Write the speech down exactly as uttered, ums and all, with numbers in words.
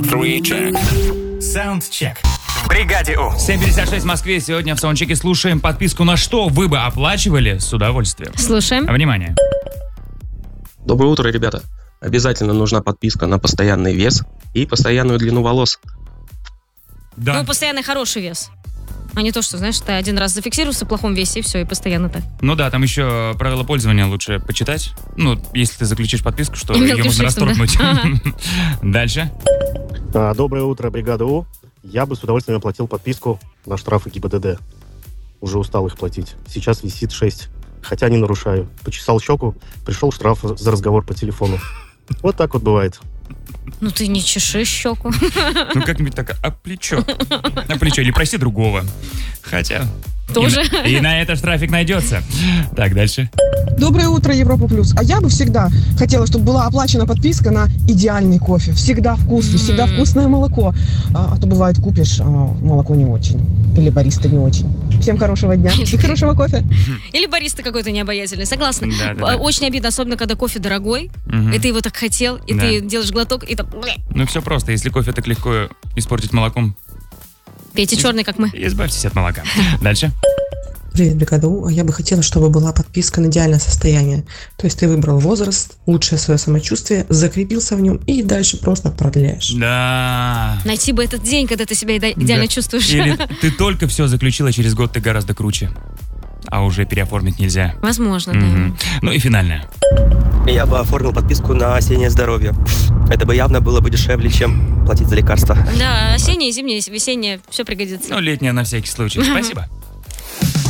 Three check. Саундчек. В бригаде У. семь пятьдесят шесть в Москве. Сегодня в саундчеке слушаем подписку на что вы бы оплачивали с удовольствием. Слушаем. Внимание. Доброе утро, ребята. Обязательно нужна подписка на постоянный вес и постоянную длину волос. Да. Ну, постоянный хороший вес. А не то, что, знаешь, ты один раз зафиксировался в плохом весе, и все, и постоянно так. Ну да, там еще правила пользования лучше почитать. Ну, если ты заключишь подписку, что И ее мелким можно шрифтом, да. расторгнуть. Ага. Дальше. А, Доброе утро, бригада У. Я бы с удовольствием оплатил подписку на штрафы ГИБДД. Уже устал их платить. Сейчас висит шесть. Хотя не нарушаю. Почесал щеку, пришел штраф за разговор по телефону. Вот так вот бывает. Ну, ты не чеши щеку. Ну, как-нибудь так, а плечо? А плечо, или прости другого. Хотя... Тоже. И, и на это штрафик найдется. Так, дальше. Доброе утро, Европа Плюс. А я бы всегда хотела, чтобы была оплачена подписка на идеальный кофе. Всегда вкусный, всегда вкусное молоко. А, а то бывает, купишь, а молоко не очень. Или бариста не очень. Всем хорошего дня и хорошего кофе. Или бариста какой-то необаятельный. Согласна. Да, да, да. Очень обидно, особенно когда кофе дорогой, Мгм. и ты его так хотел, и Да. ты делаешь глоток, и там... Ну, все просто. Если кофе так легко испортить молоком, Пейте черный, как мы. избавьтесь от молока. Дальше. Привет, бригада У. Я бы хотела, чтобы была подписка на идеальное состояние. То есть ты выбрал возраст, улучшил свое самочувствие, закрепился в нем и дальше просто продляешь. Да. Найти бы этот день, когда ты себя иде- идеально Да. чувствуешь. Или ты только все заключила, через год ты гораздо круче. А уже переоформить нельзя. Возможно, Мгм. да. Ну и финальное. Я бы оформил подписку на осеннее здоровье. Это бы явно было бы дешевле, чем платить за лекарства. Да, осеннее, зимнее, весеннее, все пригодится. Ну, летнее на всякий случай. Спасибо.